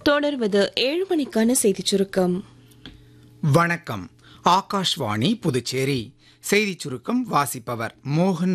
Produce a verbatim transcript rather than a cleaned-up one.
தொடர்வது ஏழு மணிக்கான செய்திச் சுருக்கம். வணக்கம். ஆகாஷ்வாணி புதுச்சேரி செய்திச் சுருக்கம் வாசிப்பவர் மோகன்